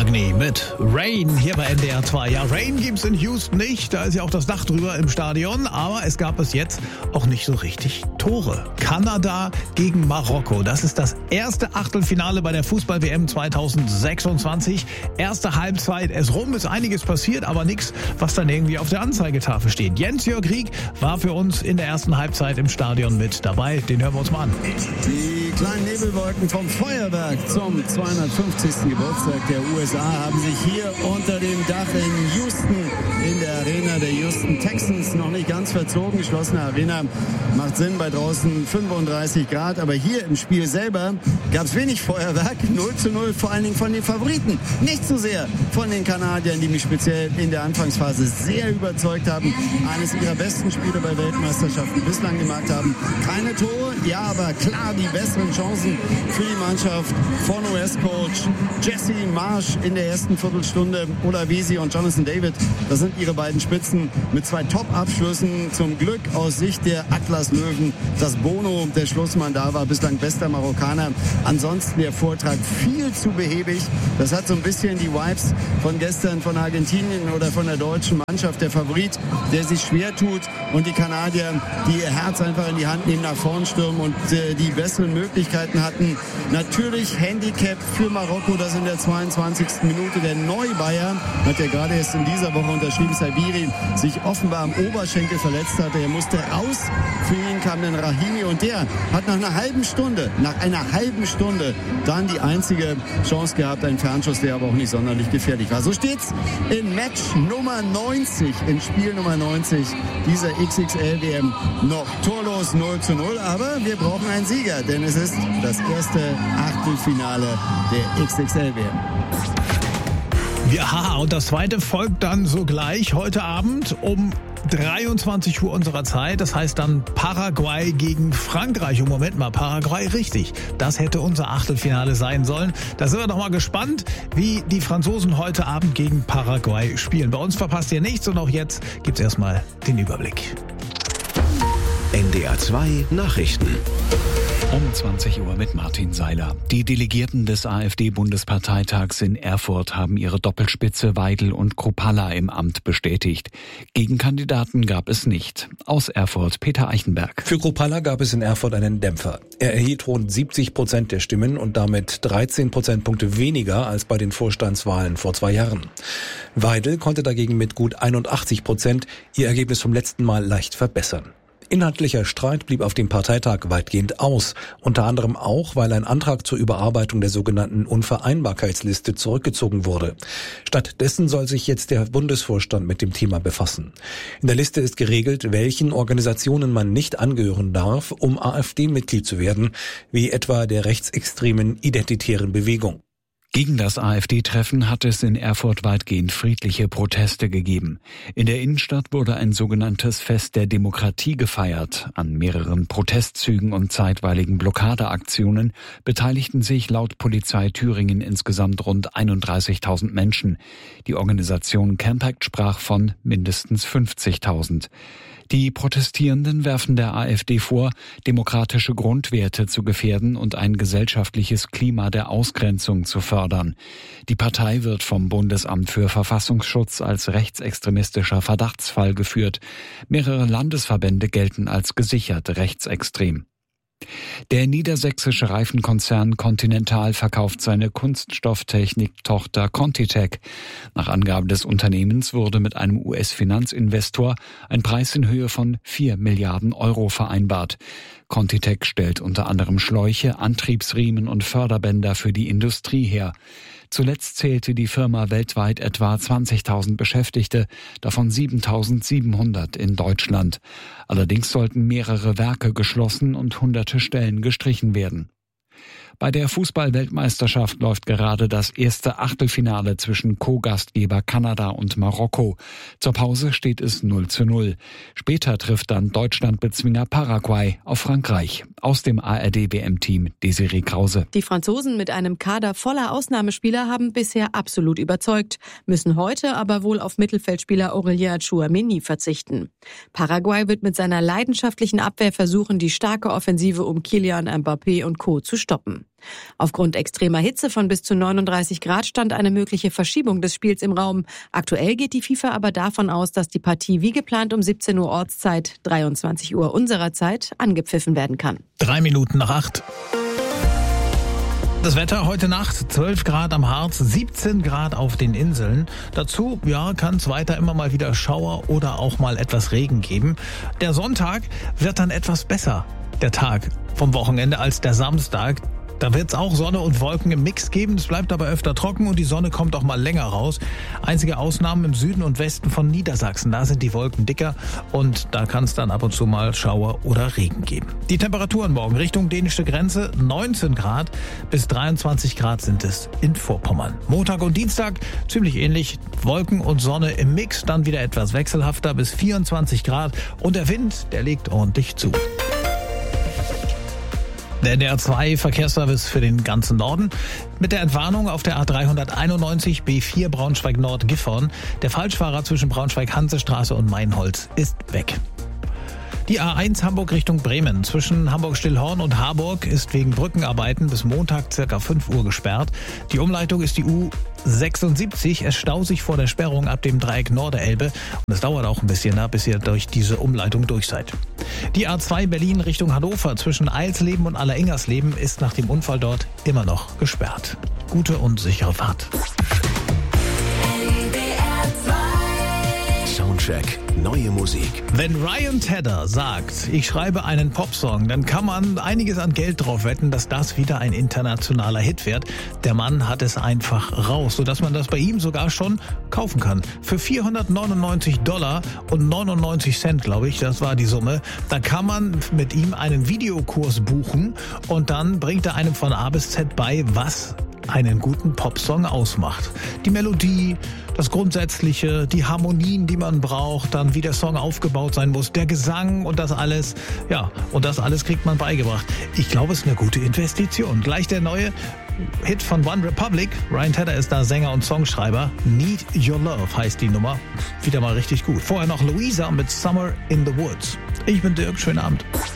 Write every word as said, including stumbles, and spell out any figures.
Agni mit Rain hier bei N D R zwei. Ja, Rain gibt's in Houston nicht, da ist ja auch das Dach drüber im Stadion, aber es gab es jetzt auch nicht so richtig Tore. Kanada gegen Marokko, das ist das erste Achtelfinale bei der Fußball-W M zwanzig sechsundzwanzig. Erste Halbzeit, es rum ist einiges passiert, aber nichts, was dann irgendwie auf der Anzeigetafel steht. Jens-Jörg Rieck war für uns in der ersten Halbzeit im Stadion mit dabei, den hören wir uns mal an. Die kleinen Nebelwolken vom Feuerwerk zum zweihundertfünfzigsten Geburtstag der U S A haben sich hier unter dem Dach in Houston, in der Arena der Houston Texans, noch nicht ganz verzogen. Geschlossene Arena macht Sinn bei draußen fünfunddreißig Grad, aber hier im Spiel selber gab es wenig Feuerwerk, null zu null, vor allen Dingen von den Favoriten. Nicht so sehr von den Kanadiern, die mich speziell in der Anfangsphase sehr überzeugt haben. Eines ihrer besten Spiele bei Weltmeisterschaften bislang gemacht haben. Keine Tore, ja, aber klar die besseren Chancen für die Mannschaft von U S-Coach Jesse Marsch in der ersten Viertelstunde. Olavisi und Jonathan David, das sind ihre beiden Spitzen mit zwei Top-Abschlüssen. Zum Glück aus Sicht der Atlas-Löwen, dass Bono, der Schlussmann, da war, bislang bester Marokkaner. Ansonsten der Vortrag viel zu behäbig. Das hat so ein bisschen die Vibes von gestern von Argentinien oder von der deutschen Mannschaft. Der Favorit, der sich schwer tut, und die Kanadier, die ihr Herz einfach in die Hand nehmen, nach vorn stürmen und äh, die besseren Möglichkeiten hatten. Natürlich Handicap für Marokko, das in der zweiundzwanzigsten Minute der Neubayer, hat ja gerade erst in dieser Woche unterschrieben, Sabiri, sich offenbar am Oberschenkel verletzt hatte. Er musste raus. Für ihn kam dann Rahimi und der hat nach einer halben Stunde, nach einer halben Stunde dann die einzige Chance gehabt, einen Fernschuss, der aber auch nicht sonderlich gefährlich war. So steht's in Match Nummer neunzig, in Spiel Nummer neunzig dieser X X L-W M noch torlos null zu null, aber wir brauchen einen Sieger, denn es ist das erste Achtelfinale der X X L-W M. Ja, und das zweite folgt dann sogleich heute Abend um dreiundzwanzig Uhr unserer Zeit. Das heißt dann Paraguay gegen Frankreich. Und Moment mal, Paraguay, richtig. Das hätte unser Achtelfinale sein sollen. Da sind wir doch mal gespannt, wie die Franzosen heute Abend gegen Paraguay spielen. Bei uns verpasst ihr nichts und auch jetzt gibt's erstmal den Überblick. N D R zwei Nachrichten. Um zwanzig Uhr mit Martin Seiler. Die Delegierten des AfD-Bundesparteitags in Erfurt haben ihre Doppelspitze Weidel und Kruppalla im Amt bestätigt. Gegenkandidaten gab es nicht. Aus Erfurt Peter Eichenberg. Für Kruppalla gab es in Erfurt einen Dämpfer. Er erhielt rund siebzig Prozent der Stimmen und damit dreizehn Prozentpunkte weniger als bei den Vorstandswahlen vor zwei Jahren. Weidel konnte dagegen mit gut einundachtzig Prozent ihr Ergebnis vom letzten Mal leicht verbessern. Inhaltlicher Streit blieb auf dem Parteitag weitgehend aus, unter anderem auch, weil ein Antrag zur Überarbeitung der sogenannten Unvereinbarkeitsliste zurückgezogen wurde. Stattdessen soll sich jetzt der Bundesvorstand mit dem Thema befassen. In der Liste ist geregelt, welchen Organisationen man nicht angehören darf, um AfD-Mitglied zu werden, wie etwa der rechtsextremen Identitären Bewegung. Gegen das AfD-Treffen hat es in Erfurt weitgehend friedliche Proteste gegeben. In der Innenstadt wurde ein sogenanntes Fest der Demokratie gefeiert. An mehreren Protestzügen und zeitweiligen Blockadeaktionen beteiligten sich laut Polizei Thüringen insgesamt rund einunddreißigtausend Menschen. Die Organisation Campact sprach von mindestens fünfzigtausend. Die Protestierenden werfen der AfD vor, demokratische Grundwerte zu gefährden und ein gesellschaftliches Klima der Ausgrenzung zu fördern. Die Partei wird vom Bundesamt für Verfassungsschutz als rechtsextremistischer Verdachtsfall geführt. Mehrere Landesverbände gelten als gesichert rechtsextrem. Der niedersächsische Reifenkonzern Continental verkauft seine Kunststofftechnik-Tochter Contitech. Nach Angaben des Unternehmens wurde mit einem U S-Finanzinvestor ein Preis in Höhe von vier Milliarden Euro vereinbart. Contitech stellt unter anderem Schläuche, Antriebsriemen und Förderbänder für die Industrie her. Zuletzt zählte die Firma weltweit etwa zwanzigtausend Beschäftigte, davon siebentausendsiebenhundert in Deutschland. Allerdings sollten mehrere Werke geschlossen und hunderte Stellen gestrichen werden. Bei der Fußball-Weltmeisterschaft läuft gerade das erste Achtelfinale zwischen Co-Gastgeber Kanada und Marokko. Zur Pause steht es null zu null. Später trifft dann Deutschland-Bezwinger Paraguay auf Frankreich. Aus dem A R D-W M-Team Desiree Krause. Die Franzosen mit einem Kader voller Ausnahmespieler haben bisher absolut überzeugt, müssen heute aber wohl auf Mittelfeldspieler Aurélien Tchouaméni verzichten. Paraguay wird mit seiner leidenschaftlichen Abwehr versuchen, die starke Offensive um Kylian Mbappé und Co. zu stoppen. Aufgrund extremer Hitze von bis zu neununddreißig Grad stand eine mögliche Verschiebung des Spiels im Raum. Aktuell geht die FIFA aber davon aus, dass die Partie wie geplant um siebzehn Uhr Ortszeit, dreiundzwanzig Uhr unserer Zeit, angepfiffen werden kann. Drei Minuten nach acht. Das Wetter heute Nacht, zwölf Grad am Harz, siebzehn Grad auf den Inseln. Dazu, ja, kann es weiter immer mal wieder Schauer oder auch mal etwas Regen geben. Der Sonntag wird dann etwas besser, der Tag vom Wochenende, als der Samstag. Da wird es auch Sonne und Wolken im Mix geben. Es bleibt aber öfter trocken und die Sonne kommt auch mal länger raus. Einzige Ausnahmen im Süden und Westen von Niedersachsen. Da sind die Wolken dicker und da kann es dann ab und zu mal Schauer oder Regen geben. Die Temperaturen morgen Richtung dänische Grenze neunzehn Grad bis dreiundzwanzig Grad sind es in Vorpommern. Montag und Dienstag ziemlich ähnlich. Wolken und Sonne im Mix, dann wieder etwas wechselhafter bis vierundzwanzig Grad. Und der Wind, der legt ordentlich zu. Der N D R zwei Verkehrsservice für den ganzen Norden. Mit der Entwarnung auf der A dreihunderteinundneunzig B vier Braunschweig-Nord-Gifhorn. Der Falschfahrer zwischen Braunschweig-Hansestraße und Mainholz ist weg. Die A eins Hamburg Richtung Bremen zwischen Hamburg-Stillhorn und Harburg ist wegen Brückenarbeiten bis Montag circa fünf Uhr gesperrt. Die Umleitung ist die U sechsundsiebzig. Es staut sich vor der Sperrung ab dem Dreieck Norderelbe und es dauert auch ein bisschen, bis ihr durch diese Umleitung durch seid. Die A zwei Berlin Richtung Hannover zwischen Eilsleben und Allerengersleben ist nach dem Unfall dort immer noch gesperrt. Gute und sichere Fahrt. Soundcheck. Neue Musik. Wenn Ryan Tedder sagt, ich schreibe einen Popsong, dann kann man einiges an Geld drauf wetten, dass das wieder ein internationaler Hit wird. Der Mann hat es einfach raus, sodass man das bei ihm sogar schon kaufen kann. Für vierhundertneunundneunzig Dollar und neunundneunzig Cent, glaube ich, das war die Summe. Da kann man mit ihm einen Videokurs buchen und dann bringt er einem von A bis Z bei, was einen guten Popsong ausmacht. Die Melodie, das Grundsätzliche, die Harmonien, die man braucht, dann wie der Song aufgebaut sein muss, der Gesang und das alles. Ja, und das alles kriegt man beigebracht. Ich glaube, es ist eine gute Investition. Gleich der neue Hit von One Republic. Ryan Tedder ist da Sänger und Songschreiber. Need Your Love heißt die Nummer. Wieder mal richtig gut. Vorher noch Louisa mit Summer in the Woods. Ich bin Dirk, schönen Abend.